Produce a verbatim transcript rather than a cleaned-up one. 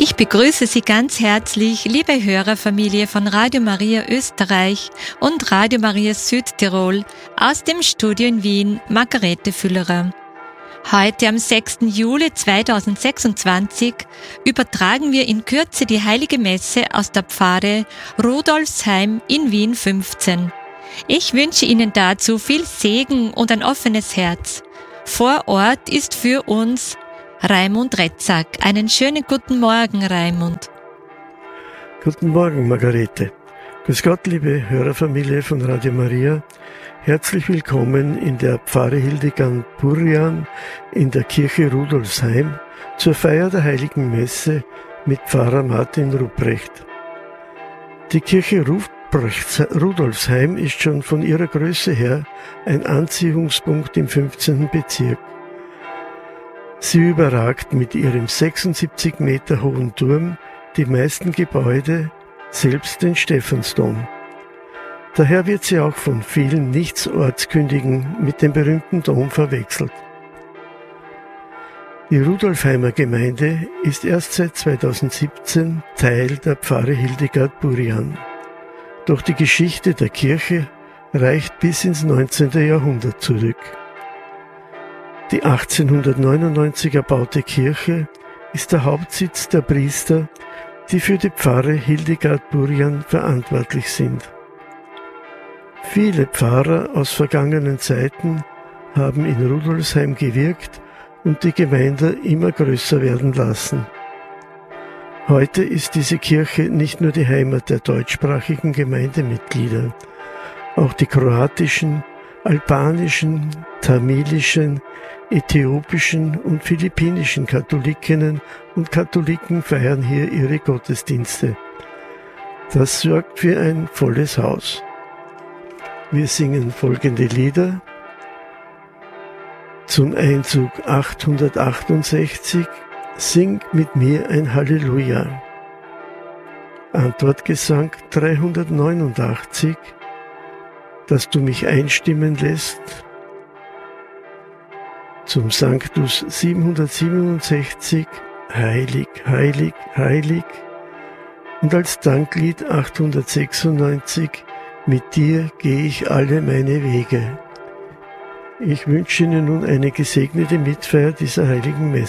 Ich begrüße Sie ganz herzlich, liebe Hörerfamilie von Radio Maria Österreich und Radio Maria Südtirol aus dem Studio in Wien, Margarete Füllerer. Heute am sechsten Juli zweitausendsechsundzwanzig übertragen wir in Kürze die Heilige Messe aus der Pfarre Rudolfsheim in Wien fünfzehn. Ich wünsche Ihnen dazu viel Segen und ein offenes Herz. Vor Ort ist für uns Raimund Retzak. Einen schönen guten Morgen, Raimund. Guten Morgen, Margarete. Grüß Gott, liebe Hörerfamilie von Radio Maria. Herzlich willkommen in der Pfarre Hildegard Burian in der Kirche Rudolfsheim zur Feier der Heiligen Messe mit Pfarrer Martin Rupprecht. Die Kirche Rudolfsheim ist schon von ihrer Größe her ein Anziehungspunkt im fünfzehnten Bezirk. Sie überragt mit ihrem sechsundsiebzig Meter hohen Turm die meisten Gebäude, selbst den Stephansdom. Daher wird sie auch von vielen Nichtsortskündigen mit dem berühmten Dom verwechselt. Die Rudolfheimer Gemeinde ist erst seit zweitausendsiebzehn Teil der Pfarre Hildegard Burian. Doch die Geschichte der Kirche reicht bis ins neunzehnten Jahrhundert zurück. Die achtzehnhundertneunundneunzig erbaute Kirche ist der Hauptsitz der Priester, die für die Pfarre Hildegard Burian verantwortlich sind. Viele Pfarrer aus vergangenen Zeiten haben in Rudolfsheim gewirkt und die Gemeinde immer größer werden lassen. Heute ist diese Kirche nicht nur die Heimat der deutschsprachigen Gemeindemitglieder, auch die kroatischen, albanischen, tamilischen, äthiopischen und philippinischen Katholikinnen und Katholiken feiern hier ihre Gottesdienste. Das sorgt für ein volles Haus. Wir singen folgende Lieder. Zum Einzug achthundertachtundsechzig, sing mit mir ein Halleluja. Antwortgesang dreihundertneunundachtzig, dass du mich einstimmen lässt. Zum Sanctus siebenhundertsiebenundsechzig, heilig, heilig, heilig. Und als Danklied achthundertsechsundneunzig, mit dir gehe ich alle meine Wege. Ich wünsche Ihnen nun eine gesegnete Mitfeier dieser heiligen Messe.